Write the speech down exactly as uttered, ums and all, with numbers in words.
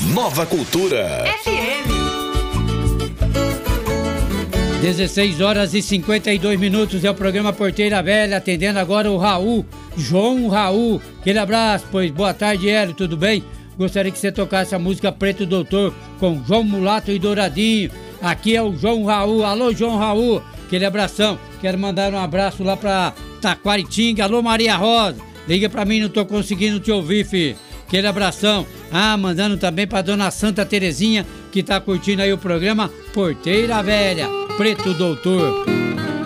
Nova Cultura F M. dezesseis horas e cinquenta e dois minutos é o programa Porteira Velha, atendendo agora o Raul, João Raul. Aquele abraço, pois boa tarde, Hélio, tudo bem? Gostaria que você tocasse a música Preto Doutor com João Mulato e Douradinho. Aqui é o João Raul. Alô, João Raul, aquele abração. Quero mandar um abraço lá pra Taquaritinga. Alô, Maria Rosa, liga pra mim, não tô conseguindo te ouvir, filho. Aquele abração. Ah, mandando também pra dona Santa Terezinha, que tá curtindo aí o programa Porteira Velha, Preto Doutor.